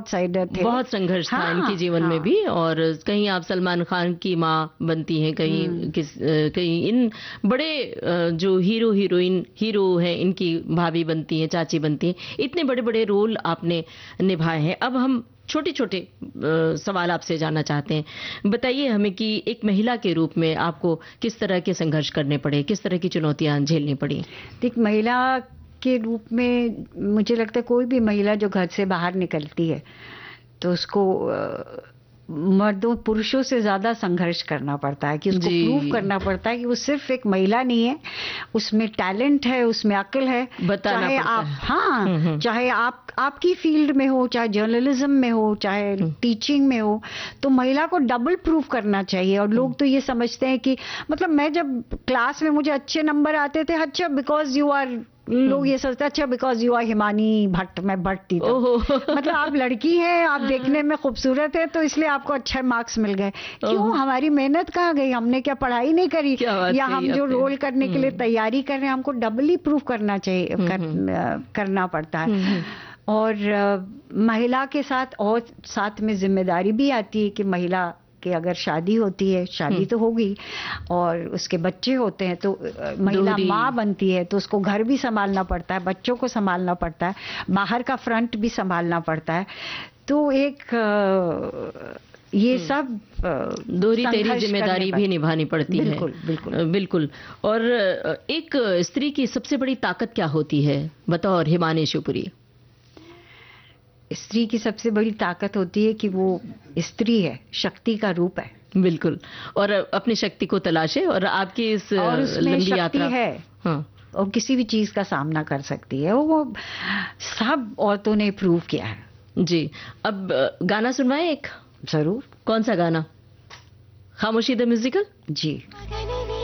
Outsider थे, बहुत संघर्ष था हाँ, इनके जीवन में भी। और कहीं आप सलमान खान की माँ बनती हैं, कहीं कहीं इन बड़े जो हीरो हैं इनकी भाभी बनती हैं, चाची बनती हैं। इतने बड़े बड़े रोल आपने निभाए हैं। अब हम छोटे छोटे सवाल आपसे जानना चाहते हैं। बताइए हमें कि एक महिला के रूप में आपको किस तरह के संघर्ष करने पड़े, किस तरह की चुनौतियां झेलनी पड़ी? देख, महिला के रूप में मुझे लगता है कोई भी महिला जो घर से बाहर निकलती है तो उसको मर्दों पुरुषों से ज्यादा संघर्ष करना पड़ता है, कि उसको प्रूव करना पड़ता है कि वो सिर्फ एक महिला नहीं है, उसमें टैलेंट है, उसमें अक्ल है। बताना चाहे पड़ता आप है। हाँ, चाहे आप आपकी फील्ड में हो, चाहे जर्नलिज्म में हो, चाहे टीचिंग में हो, तो महिला को डबल प्रूव करना चाहिए। और लोग तो ये समझते हैं कि मतलब मैं जब क्लास में मुझे अच्छे नंबर आते थे, अच्छा बिकॉज यू आर, लोग ये सोचते हैं अच्छा because you are Himani Bhatt, मैं भट्ट थी तो मतलब आप लड़की हैं, आप देखने में खूबसूरत है तो इसलिए आपको अच्छे मार्क्स मिल गए। क्यों? हमारी मेहनत कहाँ गई? हमने क्या पढ़ाई नहीं करी? या हम जो रोल करने के लिए तैयारी कर रहे हैं, हमको डबली प्रूफ करना चाहिए, करना पड़ता है। और महिला के साथ और साथ में जिम्मेदारी भी आती है कि महिला कि अगर शादी होती है, शादी तो होगी, और उसके बच्चे होते हैं, तो महिला माँ बनती है तो उसको घर भी संभालना पड़ता है, बच्चों को संभालना पड़ता है, बाहर का फ्रंट भी संभालना पड़ता है। तो एक ये सब दोहरी तेरी जिम्मेदारी भी निभानी पड़ती है। बिल्कुल बिल्कुल बिल्कुल। और एक स्त्री की सबसे बड़ी ताकत क्या होती है बतौर हिमानी शिवपुरी? स्त्री की सबसे बड़ी ताकत होती है कि वो स्त्री है, शक्ति का रूप है। बिल्कुल। और अपनी शक्ति को तलाशे, और आपकी इस लंबी यात्रा है, हाँ, और किसी भी चीज का सामना कर सकती है, वो सब औरतों ने प्रूव किया है। जी। अब गाना सुनवाएं एक? जरूर। कौन सा गाना? खामोशी द म्यूजिकल? जी।